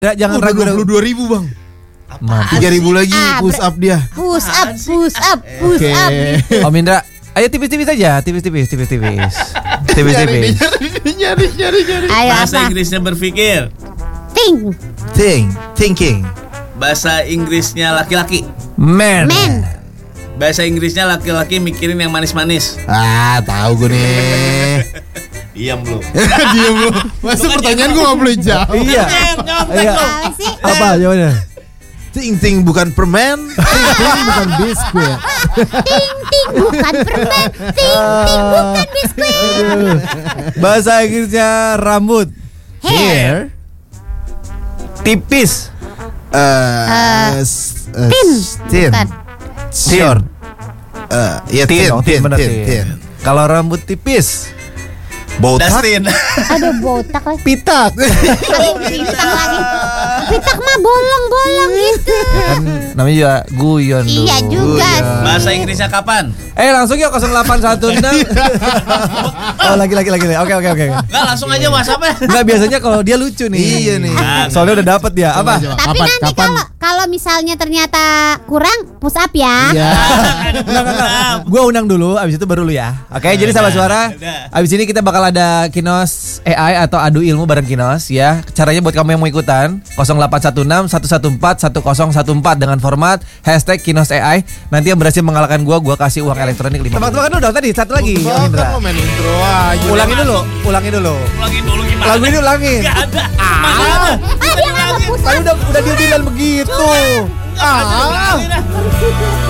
Ya, jangan ragu-ragu. 22.000 bang. 3.000 lagi push up dia. Push up. Om Indra, ayo tipis-tipis aja, tipis-tipis. Nyari. Ayo Bahasa apa? Inggrisnya berpikir. Thinking. Bahasa Inggrisnya laki-laki. Men. Bahasa Inggrisnya laki-laki mikirin yang manis-manis. Tahu gue nih. Diam lu. Diam lu. Masa pertanyaan gue gak boleh jawab. Iya. Apa sih? Apa jawabannya? Ting bukan permen. Ting bukan biskuit. Ting bukan permen. Ting bukan biskuit. Bahasa Inggrisnya rambut. Hair. Tipis. Thin. Bukan. Short. Ya thin. Kalau rambut tipis, Botak. Dustin. Aduh botak lagi. pitak. Aduh pitak lagi. Pitak mah bolong-bolong gitu. Kan namanya juga guyon dulu. Iya juga. Bahasa Inggrisnya kapan? Langsung yuk 0816. Oh lagi. Oke. Enggak, langsung aja WhatsApp-nya. Enggak, biasanya kalau dia lucu nih. Iya nih. Soalnya udah dapet dia. Apa? Tapi nanti kalau misalnya ternyata kurang push up ya. Iya. Enggak. Gua undang dulu, abis itu baru lu ya. Oke, jadi sahabat suara, abis ini kita bakal ada Kinos AI atau adu ilmu bareng Kinos ya. Caranya buat kamu yang mau ikutan 0816 114 1014 dengan format #Kinos AI. Nanti yang berhasil mengalahkan gua kasih uang elektronik 5. Tebak-tebakan dulu dong tadi, satu lagi. Indra. Main intro aja. Ulangin dulu gimana? Lagu ini ulangin. Enggak ada. Dia nggak mau push up. Kan udah dia bilang begitu. Enggak ada.